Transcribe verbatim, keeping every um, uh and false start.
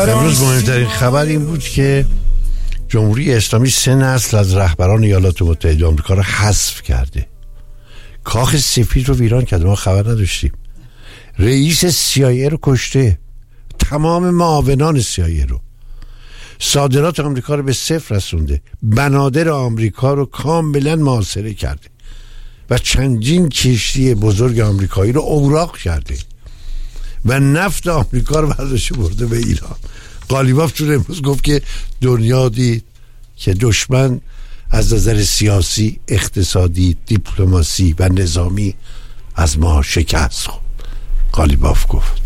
امروز مهمترین خبر این بود که جمهوری اسلامی سه نسل از رهبران ایالات متحده آمریکا رو حذف کرده. کاخ سفید رو ویران کرده، ما خبر نداشتیم. رئیس سی آی ای رو کشته، تمام معاونان سی آی ای رو. صادرات آمریکا رو به صفر رسونده، بنادر آمریکا رو کاملا محاصره کرده و چندین کشتی بزرگ آمریکایی رو اوراق کرده و نفت آمریکا رو برداشته برده به ایران. قالیباف چون امروز گفت که دنیا دید که دشمن از نظر سیاسی، اقتصادی، دیپلماسی و نظامی از ما شکست خورد. قالیباف گفت